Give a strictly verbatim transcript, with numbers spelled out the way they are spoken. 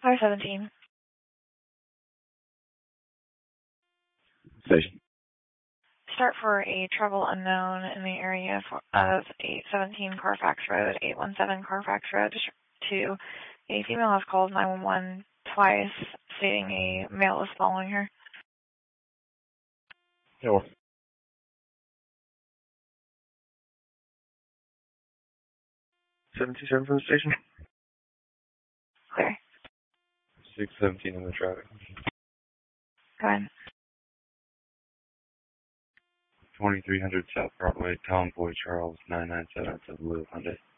five seventeen. Station. Start for a travel unknown in the area for, of eight seventeen Carfax Road, eight one seven Carfax Road to a female has called nine one one twice stating a male is following her. Sure. seven two seven from the station. Clear. six seventeen in the traffic. Go ahead. twenty-three hundred South Broadway, Tom Boy Charles, nine nine seven to Blue Hyundai.